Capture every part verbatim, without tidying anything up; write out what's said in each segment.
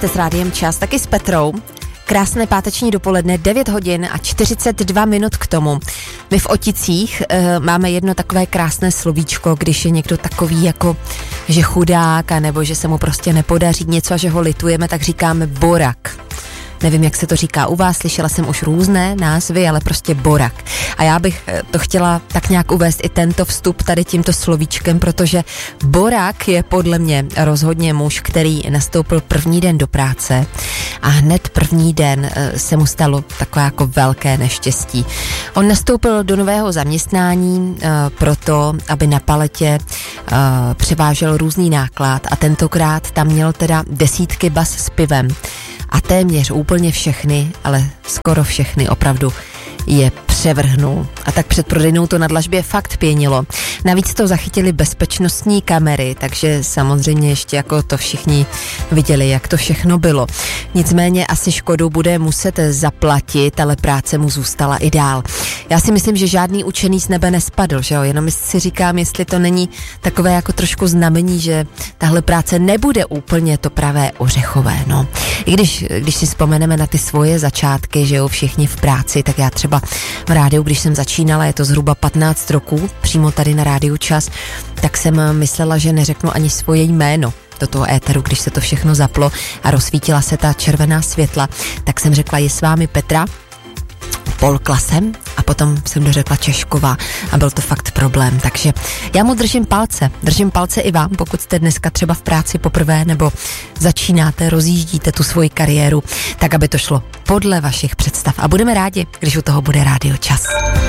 jste s Rádiem Čas, taky s Petrou. Krásné páteční dopoledne, devět hodin a čtyřicet dva minut k tomu. My v Oticích e, máme jedno takové krásné slovíčko, když je někdo takový jako, že chudák, nebo že se mu prostě nepodaří něco a že ho litujeme, tak říkáme borak. Nevím, jak se to říká u vás, slyšela jsem už různé názvy, ale prostě borak. A já bych to chtěla tak nějak uvést i tento vstup tady tímto slovíčkem, protože borak je podle mě rozhodně muž, který nastoupil první den do práce a hned první den se mu stalo takové jako velké neštěstí. On nastoupil do nového zaměstnání proto, aby na paletě převážel různý náklad a tentokrát tam měl teda desítky bas s pivem. A téměř úplně všechny, ale skoro všechny opravdu je převrhnul. A tak před prodejnou to na dlažbě fakt pěnilo. Navíc to zachytili bezpečnostní kamery, takže samozřejmě ještě jako to všichni viděli, jak to všechno bylo. Nicméně asi škodu bude muset zaplatit, ale práce mu zůstala i dál. Já si myslím, že žádný učený z nebe nespadl, že jo? Jenom si říkám, jestli to není takové jako trošku znamení, že tahle práce nebude úplně to pravé ořechové, no. I když, když si vzpomeneme na ty svoje začátky, že jo, všichni v práci, tak já třeba v rádiu, když jsem začínala, je to zhruba patnáct roků, přímo tady na Rádiu Čas, tak jsem myslela, že neřeknu ani svoje jméno do toho éteru, když se to všechno zaplo a rozsvítila se ta červená světla, tak jsem řekla, je s vámi Petra, polklasem a potom jsem dořekla Češková a byl to fakt problém, takže já mu držím palce, držím palce i vám, pokud jste dneska třeba v práci poprvé nebo začínáte, rozjíždíte tu svoji kariéru, tak aby to šlo podle vašich představ a budeme rádi, když u toho bude Rádio Čas.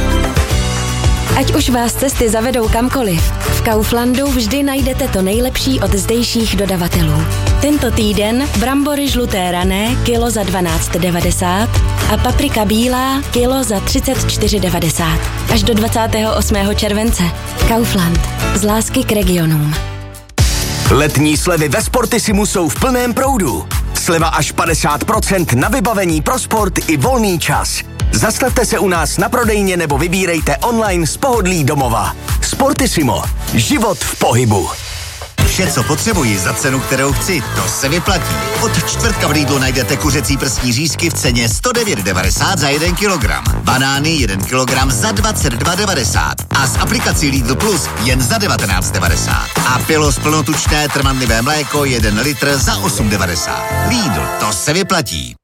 Ať už vás cesty zavedou kamkoliv, v Kauflandu vždy najdete to nejlepší od zdejších dodavatelů. Tento týden brambory žluté rané kilo za dvanáct devadesát a paprika bílá kilo za třicet čtyři devadesát. Až do dvacátého osmého července. Kaufland. Z lásky k regionům. Letní slevy ve Sportisimu jsou v plném proudu. Sleva až padesát procent na vybavení pro sport i volný čas. Zastavte se u nás na prodejně nebo vybírejte online z pohodlí domova. Sportissimo. Život v pohybu. Vše, co potřebuji za cenu, kterou chci, to se vyplatí. Od čtvrtka v Lidlu najdete kuřecí prsní řízky v ceně sto devět devadesát za jeden kilogram. Banány jeden kilogram za dvacet dva devadesát. A s aplikací Lidl Plus jen za devatenáct devadesát. A Pilos plnotučné trvanlivé mléko jeden litr za osm devadesát. Lidl, to se vyplatí.